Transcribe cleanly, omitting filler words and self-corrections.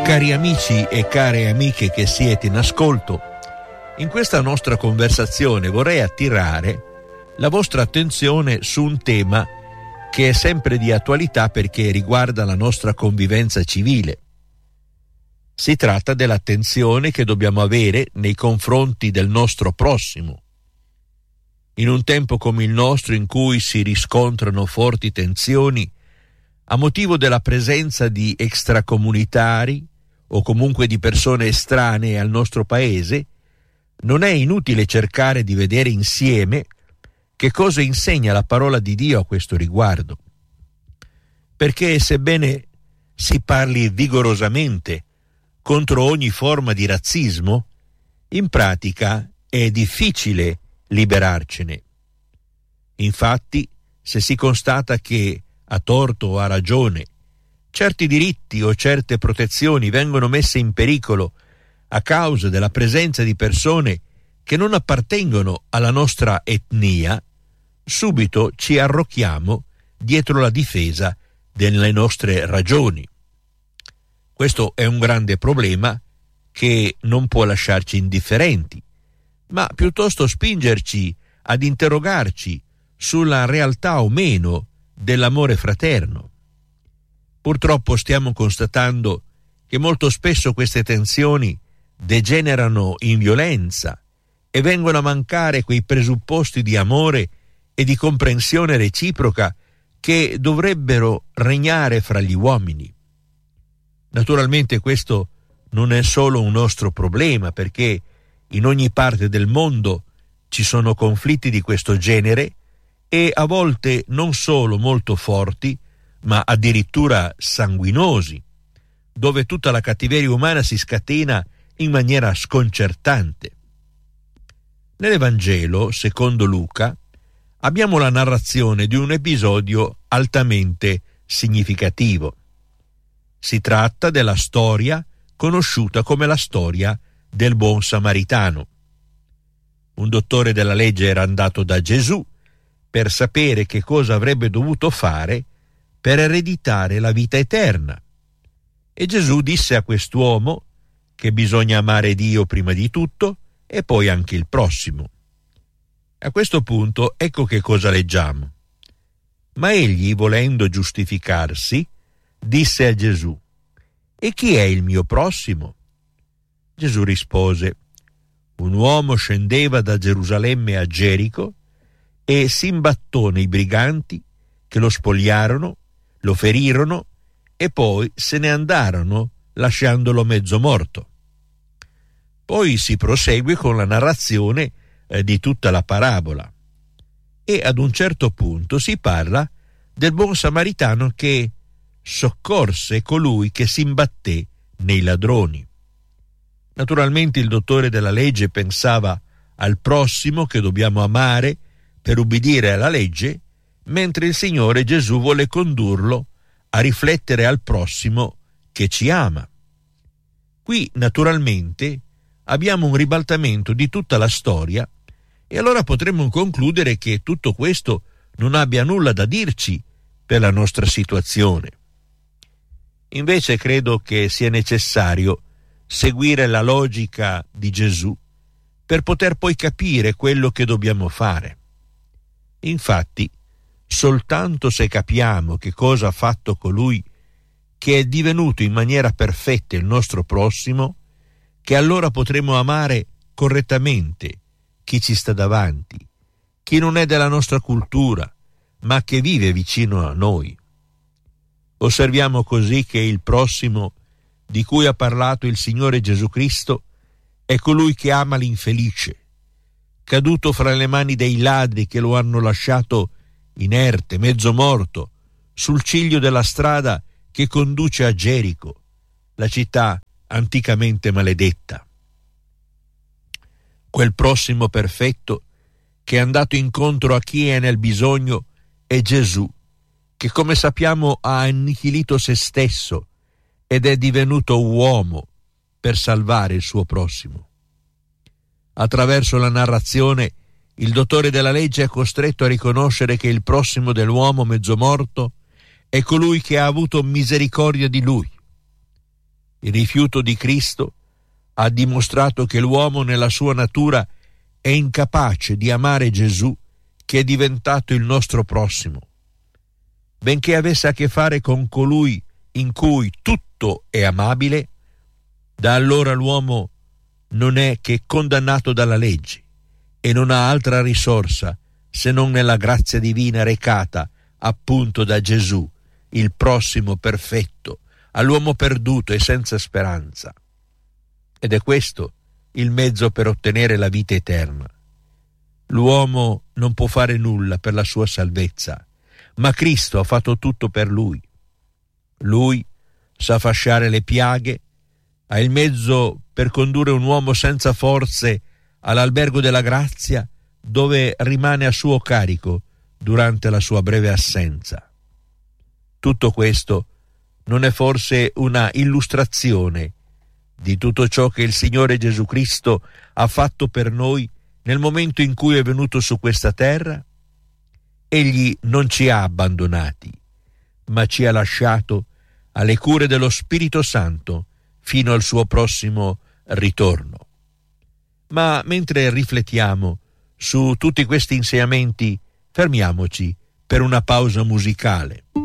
Cari amici e care amiche che siete in ascolto, in questa nostra conversazione vorrei attirare la vostra attenzione su un tema che è sempre di attualità perché riguarda la nostra convivenza civile. Si tratta dell'attenzione che dobbiamo avere nei confronti del nostro prossimo. In un tempo come il nostro, in cui si riscontrano forti tensioni a motivo della presenza di extracomunitari o comunque di persone estranee al nostro paese, non è inutile cercare di vedere insieme che cosa insegna la parola di Dio a questo riguardo. Perché sebbene si parli vigorosamente contro ogni forma di razzismo, in pratica è difficile liberarcene. Infatti, se si constata che, a torto o a ragione, certi diritti o certe protezioni vengono messe in pericolo a causa della presenza di persone che non appartengono alla nostra etnia, subito ci arrocchiamo dietro la difesa delle nostre ragioni. Questo è un grande problema che non può lasciarci indifferenti, ma piuttosto spingerci ad interrogarci sulla realtà o meno dell'amore fraterno. Purtroppo stiamo constatando che molto spesso queste tensioni degenerano in violenza e vengono a mancare quei presupposti di amore e di comprensione reciproca che dovrebbero regnare fra gli uomini. Naturalmente questo non è solo un nostro problema, perché in ogni parte del mondo ci sono conflitti di questo genere e a volte non solo molto forti, ma addirittura sanguinosi, dove tutta la cattiveria umana si scatena in maniera sconcertante. Nell'Evangelo, secondo Luca, abbiamo la narrazione di un episodio altamente significativo. Si tratta della storia conosciuta come la storia del buon samaritano. Un dottore della legge era andato da Gesù per sapere che cosa avrebbe dovuto fare per ereditare la vita eterna. E Gesù disse a quest'uomo che bisogna amare Dio prima di tutto e poi anche il prossimo. A questo punto ecco che cosa leggiamo. Ma egli, volendo giustificarsi, disse a Gesù: «E chi è il mio prossimo?» Gesù rispose: «Un uomo scendeva da Gerusalemme a Gerico e si imbattò nei briganti che lo spogliarono, lo ferirono e poi se ne andarono lasciandolo mezzo morto». Poi si prosegue con la narrazione di tutta la parabola e ad un certo punto si parla del buon samaritano che soccorse colui che si imbatté nei ladroni. Naturalmente il dottore della legge pensava al prossimo che dobbiamo amare per ubbidire alla legge, mentre il Signore Gesù vuole condurlo a riflettere al prossimo che ci ama. Qui naturalmente abbiamo un ribaltamento di tutta la storia e allora potremmo concludere che tutto questo non abbia nulla da dirci per la nostra situazione. Invece credo che sia necessario seguire la logica di Gesù per poter poi capire quello che dobbiamo fare. Infatti, soltanto se capiamo che cosa ha fatto colui che è divenuto in maniera perfetta il nostro prossimo, che allora potremo amare correttamente chi ci sta davanti, chi non è della nostra cultura, ma che vive vicino a noi. Osserviamo così che il prossimo di cui ha parlato il Signore Gesù Cristo è colui che ama l'infelice, caduto fra le mani dei ladri che lo hanno lasciato inerte, mezzo morto, sul ciglio della strada che conduce a Gerico, la città anticamente maledetta. Quel prossimo perfetto che è andato incontro a chi è nel bisogno è Gesù, che come sappiamo ha annichilito se stesso ed è divenuto uomo per salvare il suo prossimo. Attraverso la narrazione, il dottore della legge è costretto a riconoscere che il prossimo dell'uomo mezzo morto è colui che ha avuto misericordia di lui. Il rifiuto di Cristo ha dimostrato che l'uomo nella sua natura è incapace di amare Gesù, che è diventato il nostro prossimo. Benché avesse a che fare con colui in cui tutto è amabile, da allora l'uomo non è che condannato dalla legge e non ha altra risorsa se non nella grazia divina recata appunto da Gesù, il prossimo perfetto, all'uomo perduto e senza speranza. Ed è questo il mezzo per ottenere la vita eterna. L'uomo non può fare nulla per la sua salvezza, ma Cristo ha fatto tutto per lui. Lui sa fasciare le piaghe, ha il mezzo per condurre un uomo senza forze all'albergo della grazia, dove rimane a suo carico durante la sua breve assenza. Tutto questo non è forse una illustrazione di tutto ciò che il Signore Gesù Cristo ha fatto per noi nel momento in cui è venuto su questa terra? Egli non ci ha abbandonati, ma ci ha lasciato alle cure dello Spirito Santo fino al suo prossimo ritorno. Ma mentre riflettiamo su tutti questi insegnamenti, fermiamoci per una pausa musicale.